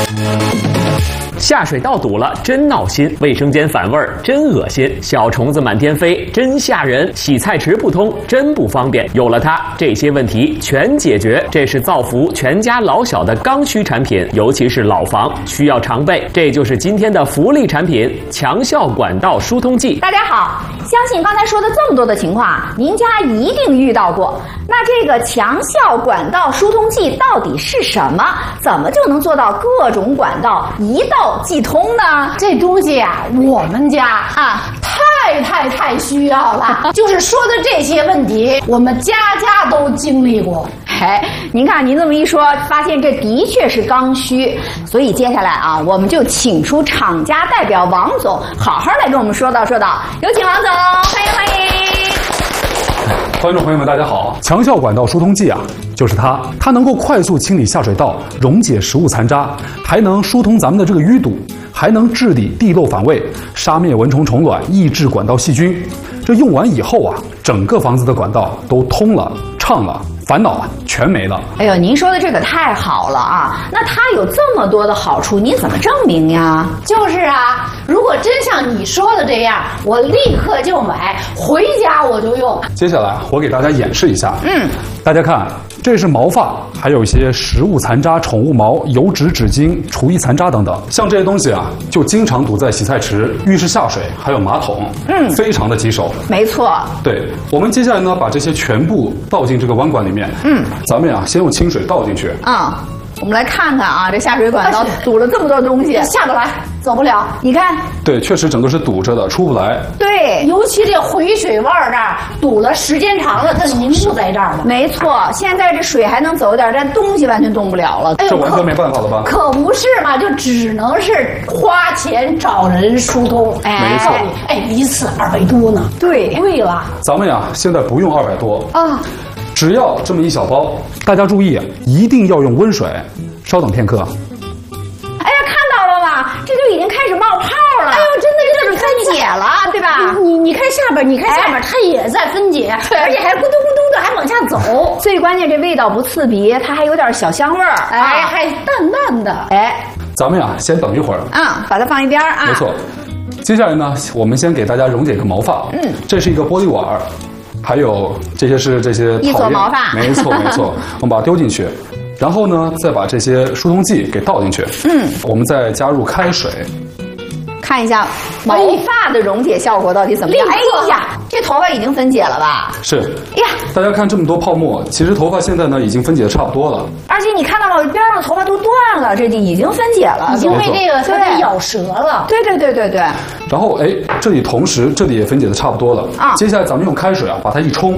下水道堵了，真闹心；卫生间反味儿，真恶心；小虫子满天飞，真吓人；洗菜池不通，真不方便。有了它，这些问题全解决。这是造福全家老小的刚需产品，尤其是老房需要常备。这就是今天的福利产品——强效管道疏通剂。 大家好，相信刚才说的这么多的情况，您家一定遇到过。那这个强效管道疏通剂到底是什么？怎么就能做到各种管道一道即通呢？ 这东西啊，我们家太需要了。就是说的这些问题，我们家家都经历过。 您看您这么一说，发现这的确是刚需。所以接下来啊，我们就请出厂家代表王总，好好来跟我们说道。有请王总，欢迎。 观众朋友们，大家好！强效管道疏通剂啊，就是它能够快速清理下水道，溶解食物残渣，还能疏通咱们的这个淤堵，还能治理地漏反味，杀灭蚊虫虫卵，抑制管道细菌。这用完以后啊，整个房子的管道都通了、畅了，烦恼啊全没了。 哎呦，您说的这个太好了啊！那它有这么多的好处，您怎么证明呀？ 就是啊，如果真像你说的这样，我立刻就买，回家我就用。 接下来我给大家演示一下。大家看，这是毛发，还有一些食物残渣、宠物毛、油脂、纸巾、厨艺残渣等等。像这些东西啊，就经常堵在洗菜池、浴室下水，还有马桶，非常的棘手。 没错。 对，我们接下来呢，把这些全部倒进这个弯管里面。咱们呀，先用清水倒进去。 我们来看看啊，这下水管道堵了这么多东西， 下不来，走不了。你看， 对，确实整个是堵着的，出不来。 对， 尤其这回水弯这儿堵了，时间长了，它凝固在这儿了。 没错，现在这水还能走点，但东西完全动不了了。 这完全没办法了吧？ 可不是嘛，就只能是花钱找人疏通。 没错。 一次200多呢。 对， 贵了。 咱们呀，现在不用200多啊。只要这么一小包，大家注意，一定要用温水，稍等片刻。 哎呀，看到了吧？这就已经开始冒泡了。 哎呦，真的分解了，对吧？ 你看下边，它也在分解，而且还咕嘟咕嘟的还往下走。 最关键，这味道不刺鼻，它还有点小香味儿， 还淡淡的。 咱们呀，先等一会儿。 把它放一边啊。 没错。接下来呢，我们先给大家溶解个毛发。这是一个玻璃碗。还有这些一撮毛发， 没错，我们把它丢进去，然后呢，再把这些疏通剂给倒进去。我们再加入开水， 看一下毛发的溶解效果到底怎么样？哎呀，这头发已经分解了吧？ 是。哎呀，大家看这么多泡沫，其实头发现在呢已经分解的差不多了。 而且你看到吗？边上的头发都断了，这已经分解了， 已经被这个它给咬折了。 对。 然后这里同时这里也分解的差不多了啊。接下来咱们用开水啊把它一冲，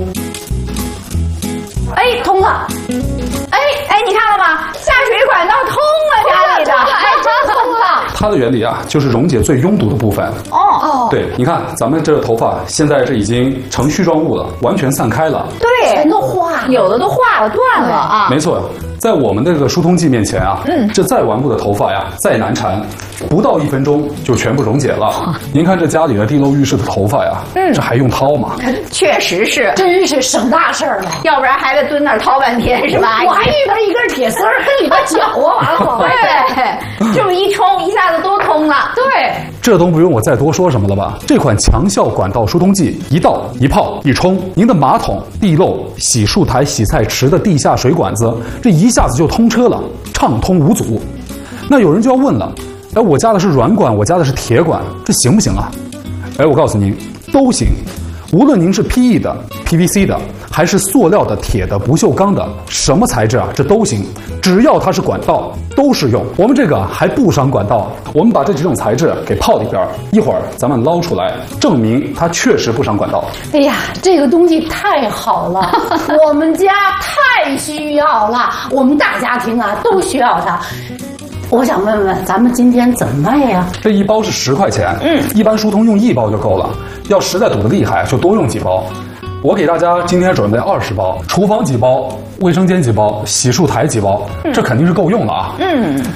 通了。 你看了吗？下水管道通了，家里的真通了。 它的原理啊就是溶解最拥堵的部分。对，你看咱们这个头发现在这已经成絮状物了，完全散开了。 对， 全都化了， 有的都化了断了啊。 没错。在我们这个疏通剂面前啊，这再顽固的头发呀，再难缠，不到1分钟就全部溶解了。您看这家里的地漏浴室的头发呀，这还用掏吗？ 确实是， 真是省大事了， 要不然还得蹲那儿掏半天是吧？ 我还遇到一根铁丝儿跟里边搅啊，完了往外对，这么一冲，一下子都通了。 对， 这都不用我再多说什么了吧？这款强效管道疏通剂，一倒一泡一冲，您的马桶、地漏、洗漱台、洗菜池的地下水管子，这一下子就通车了，畅通无阻。那有人就要问了，我家的是软管，我家的是铁管，这行不行啊？我告诉您，都行。无论您是 PE 的、PVC 的，还是塑料的、铁的、不锈钢的，什么材质啊，这都行，只要它是管道，都适用。我们这个还不伤管道，我们把这几种材质给泡里边，一会儿咱们捞出来，证明它确实不伤管道。 哎呀，这个东西太好了，我们家太需要了，我们大家庭啊都需要它。我想问问，咱们今天怎么卖呀？ 这一包是10块钱，一般疏通用1包就够了。要实在堵得厉害，就多用几包。我给大家今天准备20包，厨房几包，卫生间几包，洗漱台几包，这肯定是够用了啊。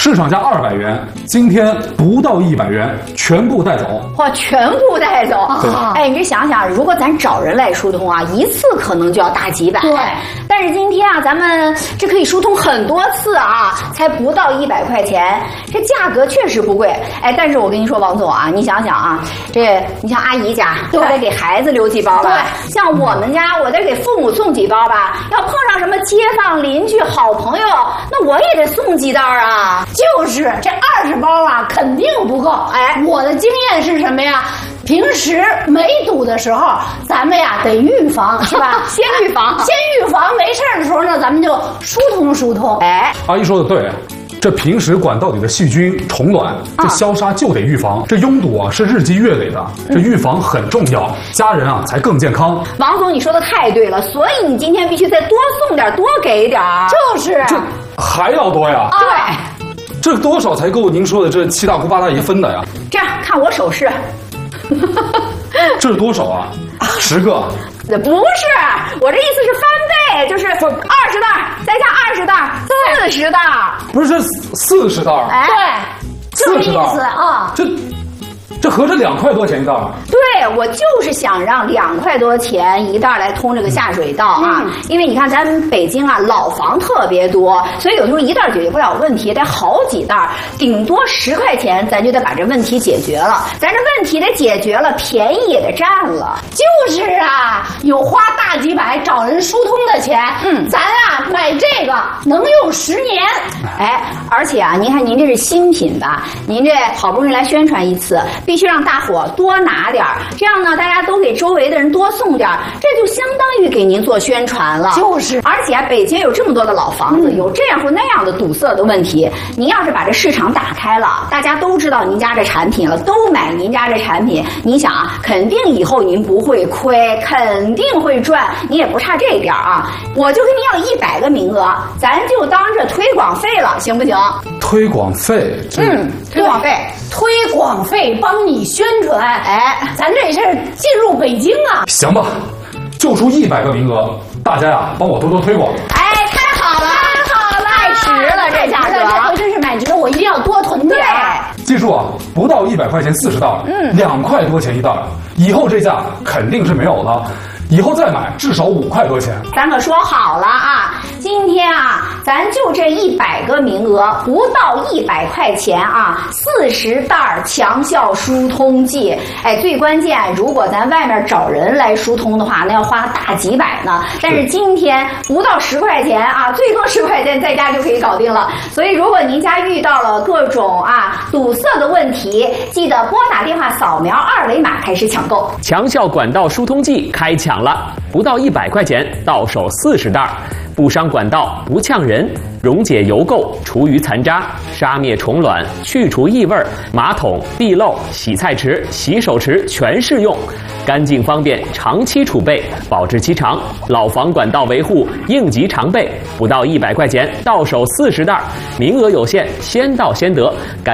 市场价200元，今天不到100元，全部带走。 哇，全部带走！哎，你这想想，如果咱找人来疏通啊，一次可能就要大几百。 对， 但是今天啊，咱们这可以疏通很多次啊，才不到100块钱，这价格确实不贵。哎，但是我跟您说，王总啊，你想想啊，你像阿姨家，她得给孩子留几包吧？对，像我们家，我得给父母送几包吧？要碰上什么街坊邻居、好朋友，那我也得送几袋啊。 就是这20包啊，肯定不够。哎，我的经验是什么呀？平时没堵的时候，咱们呀得预防，是吧？ 先预防， 没事的时候呢，咱们就疏通。 哎，阿姨说的对。这平时管道里的细菌、虫卵，这消杀就得预防。这拥堵啊是日积月累的，这预防很重要，家人啊才更健康。 王总，你说的太对了，所以你今天必须再多送点，多给点。 就是这还要多呀？ 对， 这多少才够您说的这7大姑8大姨分的呀？ 这样看我手势， 这是多少啊？10个？ 不是，我这意思是翻倍，就是20袋，再加20袋，40袋。 不是，40袋。 哎， 对，就这意思啊。 这合着2块多钱一袋。 对，我就是想让2块多钱一袋来通这个下水道啊，因为你看咱北京啊老房特别多，所以有时候一袋解决不了问题，得好几袋，顶多10块钱，咱就得把这问题解决了。咱这问题得解决了，便宜也得占了。 就是啊，有花大几百找人疏通的钱，咱啊买这个能用10年。 哎，而且啊，您看您这是新品吧？您这好不容易来宣传一次，必须让大伙多拿点儿，这样呢，大家都给周围的人多送点儿，这就相当于给您做宣传了。 就是， 而且啊，北京有这么多的老房子，有这样或那样的堵塞的问题，您要是把这市场打开了，大家都知道您家这产品了，都买您家这产品，你想啊，肯定以后您不会亏，肯定会赚，你也不差这一点啊。我就跟您要100个名额，咱就当这推广费了，行不行？ 推广费， 推广费， 帮你宣传。哎，咱这事儿进入北京啊。 行吧，就出100个名额，大家呀帮我多多推广。 哎，太好了，太值了，这价格， 这回真是买值了，我一定要多囤点。 记住啊，不到100块钱40袋，2块多钱一袋，以后这价肯定是没有了。以后再买至少5块多钱。 咱可说好了啊，今天啊，咱就这100个名额，不到100块钱啊，40袋强效疏通剂。哎，最关键，如果咱外面找人来疏通的话，那要花大几百呢。但是今天不到10块钱啊，最多10块钱在家就可以搞定了。所以，如果您家遇到了各种堵塞的问题，记得拨打电话扫描2维码开始抢购。 强效管道疏通剂开抢了，不到100块钱，到手40袋，不伤管道，不呛人，溶解油垢，除余残渣，杀灭虫卵，去除异味，马桶、地漏、洗菜池、洗手池全适用，干净方便，长期储备，保质期长，老房管道维护应急常备，不到100块钱，到手40袋，名额有限，先到先得。